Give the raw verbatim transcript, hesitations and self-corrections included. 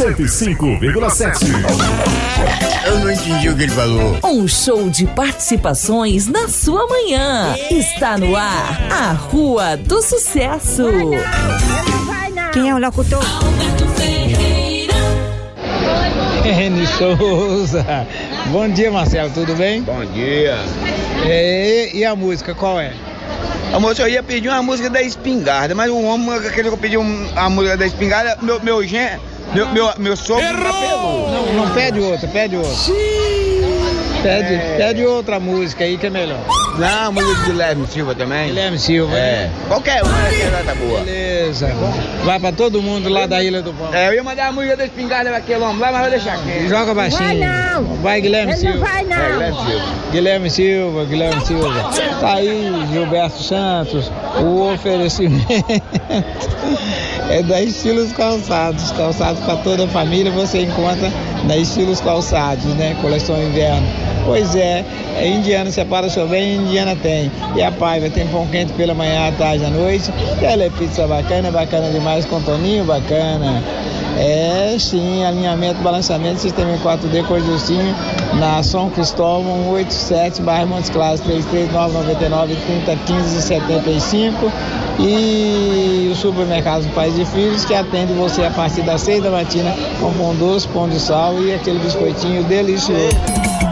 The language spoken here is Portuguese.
cento e cinco vírgula sete. Eu não entendi o que ele falou. Um show de participações na sua manhã. Está no ar a Rua do Sucesso. Quem é o locutor? Reni Souza. Bom dia, Marcelo, tudo bem? Bom dia. É, e a música, qual é? A moça, eu ia pedir uma música da Espingarda, mas o homem, aquele que eu pedi um, a música da Espingarda, meu, meu gen, meu, meu, meu sogro apelou. Não, não pede outra, pede outra. Pede, é... pede outra música aí que é melhor. Não, a música de Guilherme Silva também. Guilherme Silva, é. né? Qualquer uma que tá boa. Beleza. Vai pra todo mundo lá da Ilha do Pão. É, eu ia mandar a música da Espingarda pra aquele homem lá, mas vou deixar aqui. Joga baixinho. Vai não. Vai, Guilherme Ele Silva. não vai não. É, Guilherme Silva. Guilherme Silva, Guilherme Silva. Tá aí, Gilberto Santos, o oferecimento é da Estilos Calçados. Calçados para toda a família você encontra na Estilos Calçados, né? Coleção Inverno. Pois é, é Indiana, separa o seu bem, Indiana tem. E a Paiva tem pão quente pela manhã, à tarde, à noite. E ela é pizza bacana, bacana demais, com toninho bacana. É, sim, alinhamento, balanceamento, sistema em quatro D, cor de ursinho, na São Cristóvão, cento e oitenta e sete, bairro Montes Claros, três três nove nove nove, trinta, quinze, setenta e cinco. E o supermercado do Pais e Filhos, que atende você a partir das seis da matina, com pão doce, pão de sal e aquele biscoitinho delicioso.